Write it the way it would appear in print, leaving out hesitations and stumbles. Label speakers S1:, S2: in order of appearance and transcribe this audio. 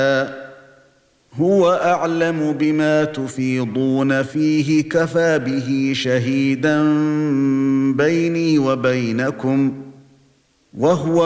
S1: هو أعلم بما تفيضون فيه كفى به شهيدا بيني وبينكم وهو